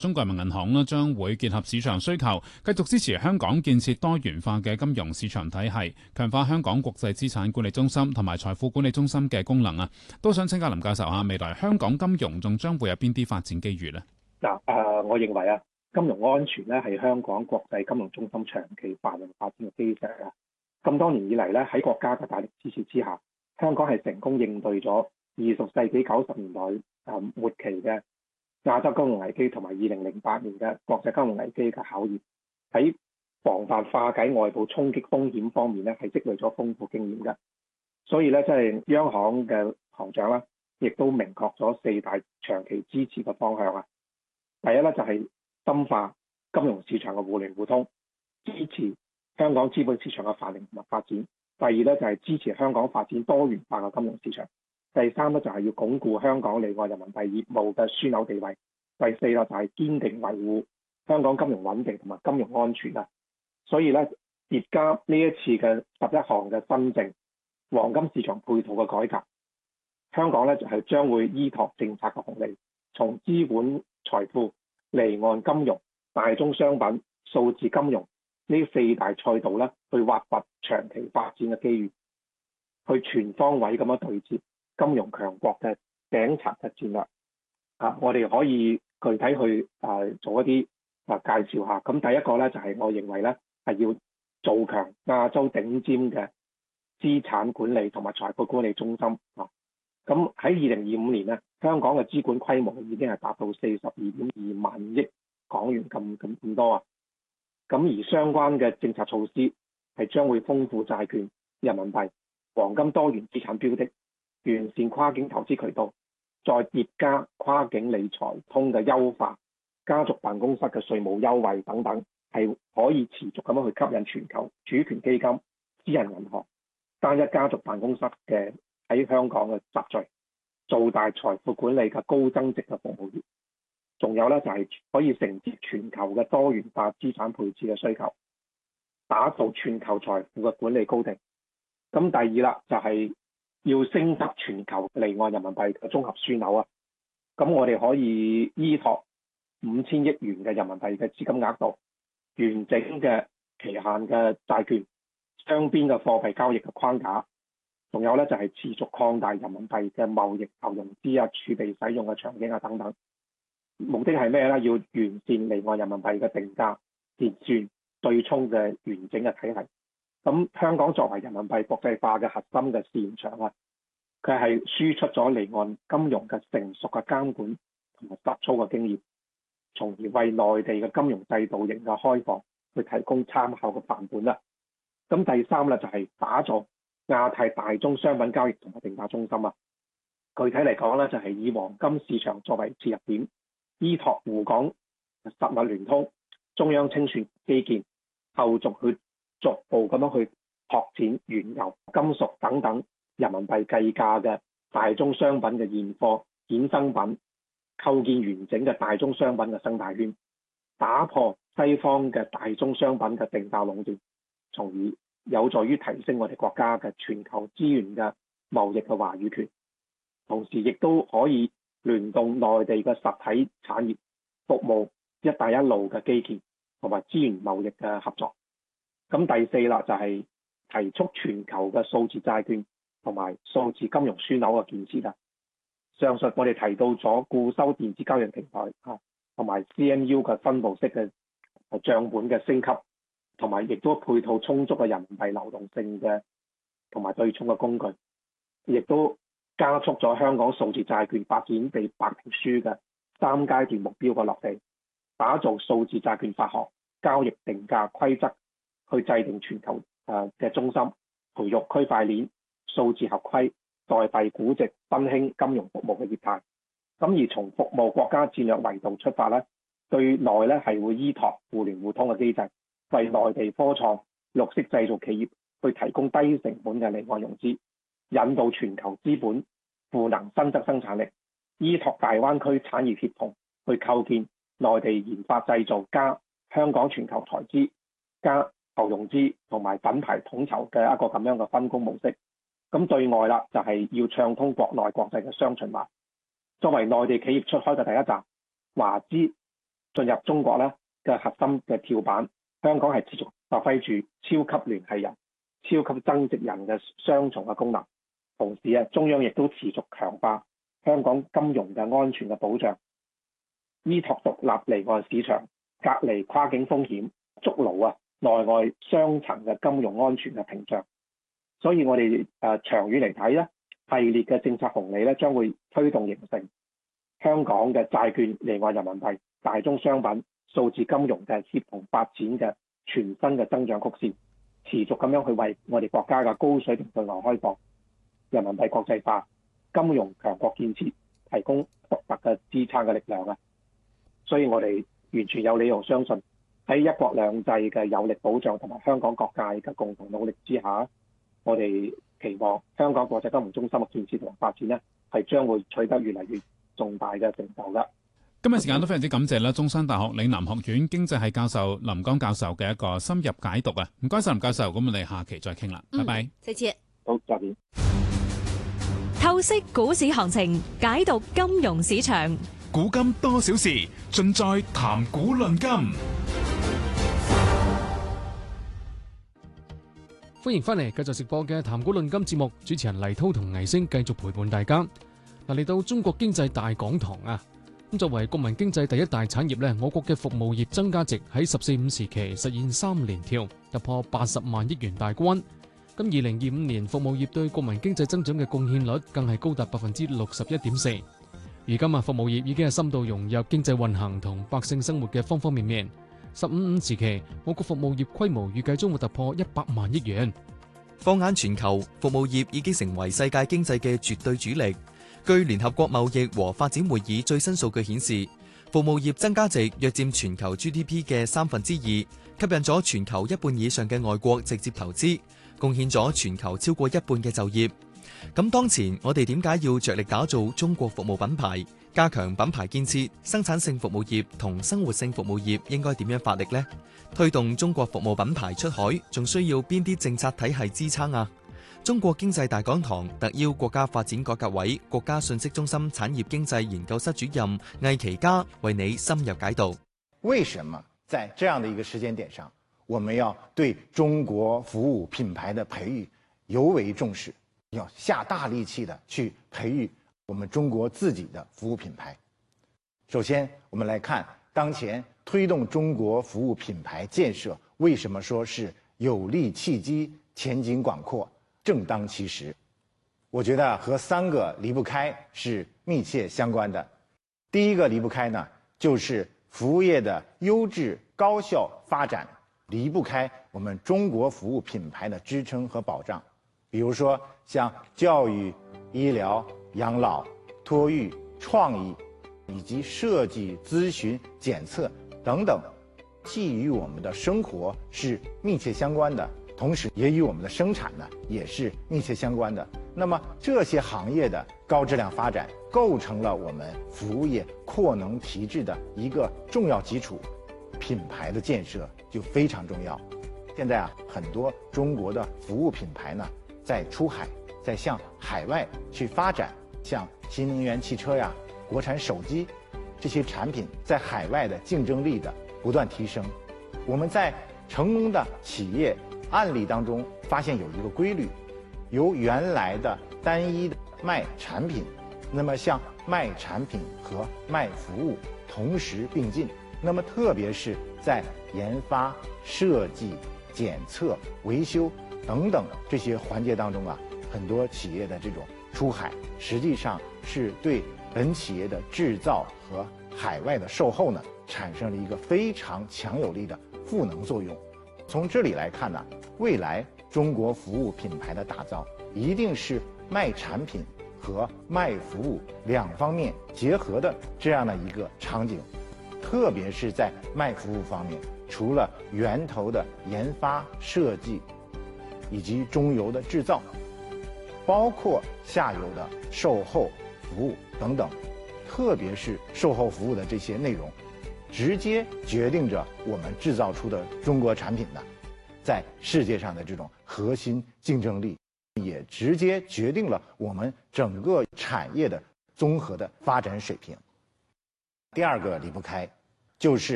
中國人民銀行呢將會結合市場需求，繼續支持香港建設多元化嘅金融市場體系，強化香港國際資產管理中心同埋財富管理中心嘅功能啊！都想請教林教授下，未來香港金融仲將會有邊啲發展機遇呢？ 我認為啊，金融安全咧係香港國際金融中心長期繁榮發展嘅基石啊！咁多年以嚟咧，喺國家嘅大力支持之下，香港係成功應對咗20世紀90年代末期嘅亞洲金融危機同埋2008年嘅國際金融危機嘅考驗，喺防範化解外部衝擊風險方面咧，係積累咗豐富經驗嘅。所以咧，即係央行嘅行長啦，亦都明確咗4大長期支持嘅方向啊。第一咧就係深化金融市場嘅互聯互通，支持香港資本市場嘅繁榮同埋發展。第二咧就係支持香港發展多元化嘅金融市場。第三咧就係要鞏固香港離岸人民幣業務嘅樞紐地位。第四咧就係堅定維護香港金融穩定同埋金融安全啊。所以咧，疊加呢一次嘅11項嘅新政，黃金市場配套嘅改革，香港咧就係將會依託政策嘅紅利，從資本財富、離岸金融、大宗商品、數字金融呢4大賽道咧，去挖掘長期發展嘅機遇，去全方位咁樣對接金融強國嘅頂層嘅戰略啊！我哋可以具體去做一啲介紹下。咁第一個咧就係我認為咧係要做強亞洲頂尖嘅資產管理同埋財富管理中心啊！咁喺2025年咧，香港嘅資管規模已經係達到42.2萬億港元咁多啊！咁而相關嘅政策措施係將會豐富債券、人民幣、黃金多元資產標的，完善跨境投資渠道，再疊加跨境理財通嘅優化、家族辦公室嘅稅務優惠等等，係可以持續咁樣去吸引全球主權基金、私人銀行、單一家族辦公室嘅喺香港嘅集聚，做大財富管理嘅高增值嘅服務業。仲有咧就係可以承接全球嘅多元化資產配置嘅需求，打造全球財富嘅管理高地。咁第二啦，就係要升級全球離岸人民幣嘅綜合樞紐啊！咁我哋可以依託5000億元嘅人民幣嘅資金額度，完整嘅期限嘅債券、雙邊嘅貨幣交易嘅框架，仲有咧就係持續擴大人民幣嘅貿易投融資啊、儲備使用嘅場景啊等等。目的係咩咧？要完善離岸人民幣嘅定價、結算、對沖嘅完整嘅體系。咁香港作為人民幣國際化嘅核心嘅試驗場啊，佢係輸出咗離岸金融嘅成熟嘅監管同埋實操嘅經驗，從而為內地嘅金融制度型嘅開放去提供參考嘅範本啦。咁第三咧就係打造亞太大宗商品交易同埋定價中心啊。具體嚟講咧，就係以黃金市場作為切入點，依託滬港實物聯通、中央清算基建，後續去逐步咁樣去拓展原油、金屬等等人民幣計價嘅大宗商品嘅現貨衍生品，構建完整嘅大宗商品嘅生態圈，打破西方嘅大宗商品嘅定價壟斷，從而有助於提升我哋國家嘅全球資源嘅貿易嘅話語權，同時亦都可以聯動內地嘅實體產業服務一帶一路嘅基建同埋資源貿易嘅合作。咁第四啦，就係提速全球嘅數字債券同埋數字金融樞紐嘅建設啦。上述我哋提到咗固收電子交易平台同埋 CMU 嘅分布式嘅帳本嘅升級，同埋亦都配套充足嘅人民幣流動性嘅同埋對沖嘅工具，亦都加速咗香港數字債券發展被白皮書嘅3階段目標嘅落地，打造數字債券發行、交易定價規則，去制定全球嘅中心，培育區塊鏈、數字合規、代幣估值、新興金融服務嘅業態。咁而從服務國家戰略維度出發咧，對內咧係會依託互聯互通嘅機制，為內地科創、綠色製造企業去提供低成本嘅離岸融資，引導全球資本賦能新質生產力，依託大灣區產業協同去構建內地研發製造加香港全球財資加投融資同埋品牌統籌嘅一個咁樣嘅分工模式。咁對外啦，就係要暢通國內國際嘅雙循環。作為內地企業出海嘅第一站，華資進入中國咧嘅核心嘅跳板，香港係持續發揮住超級聯繫人、超級增值人嘅雙重嘅功能。同時啊，中央亦都持續強化香港金融嘅安全嘅保障，依託獨立離岸市場，隔離跨境風險，築牢內外雙層嘅金融安全嘅屏障。所以我哋長遠嚟睇咧，系列嘅政策紅利咧將會推動形成香港嘅債券、離岸人民幣、大宗商品、數字金融嘅協同發展嘅全新嘅增長曲線，持續咁樣去為我哋國家嘅高水平對外開放、人民幣國際化、金融強國建設提供獨特嘅支撐嘅力量啊！所以我哋完全有理由相信，喺一國兩制嘅有力保障同埋香港各界嘅共同努力之下，我哋期望香港國際金融中心嘅建設同發展呢，係將會取得越嚟越重大嘅成就㗎。 今日時間都非常之感謝啦，中山大學嶺南學院經濟系教授林剛教授嘅一個深入解讀啊！唔該晒林教授，咁我哋下期再傾啦，拜拜。 再見。 好，再見。 透析股市行情，解讀金融市場。 古今多少事，盡在談股論金。 歡迎翻嚟繼續直播嘅談股論金節目，主持人黎滔同倪星繼續陪伴大家。嚟到中國經濟大講堂啊！咁作為國民經濟第一大產業咧，我國嘅服務業增加值喺十四五時期實現3連跳，突破80萬億元大關。咁2025年服務業對國民經濟增長嘅貢獻率更係高達61.4%。如今服務業已經係深度融入經濟運行同百姓生活嘅方方面面。15.5時期，我國服務業規模預計將會突破100萬億元。 放眼全球，服務業已經成為世界經濟嘅絕對主力。據聯合國貿易和發展會議最新數據顯示，服務業增加值約佔全球 GDP 嘅2/3，吸引咗全球1半以上嘅外國直接投資，貢獻咗全球超過1半嘅就業。咁當前我哋點解要着力打造中國服務品牌，加強品牌建設？生產性服務業同生活性服務業應該點樣發力呢？推動中國服務品牌出海，仲需要邊啲政策體系支撐啊？中國經濟大講堂特邀國家發展改革委國家信息中心產業經濟研究室主任魏其嘉為你深入解讀。 為什麼在這樣的一個時間點上，我們要對中國服務品牌的培育尤為重視，要下大力氣的去培育我們中國自己的服務品牌？首先，我們來看當前推動中國服務品牌建設，為什麼說是有利契機、前景廣闊、正當其時？我覺得和3個離不開是密切相關的。第一個離不開呢，就是服務業的優質高效發展，離不開我們中國服務品牌的支撐和保障。比如說像教育、醫療、養老、托育、創意以及設計、諮詢、檢測等等，既與我們的生活是密切相關的，同時也與我們的生產呢也是密切相關的。那麼這些行業的高質量發展，構成了我們服務業擴能提質的一個重要基礎，品牌的建設就非常重要。現在很多中國的服務品牌呢，在出海，在向海外去發展，像新能源汽車呀、國產手機這些產品，在海外的競爭力的不斷提升。我們在成功的企業案例當中發現有一個規律，由原來的單一的賣產品，那麼向賣產品和賣服務同時並進。那麼特別是在研發、設計、檢測、維修等等這些環節當中很多企業的這種出海，實際上是對本企業的製造和海外的售後呢，產生了一個非常強有力的賦能作用。從這裡來看呢，未來中國服務品牌的打造，一定是賣產品和賣服務兩方面結合的這樣的一個場景。特別是在賣服務方面，除了源頭的研發、設計以及中游的製造，包括下游的售後服務等等，特別是售後服務的這些內容，直接決定着我們製造出的中國產品呢，在世界上的這種核心競爭力，也直接決定了我們整個產業的綜合的發展水平。第二個離不開就是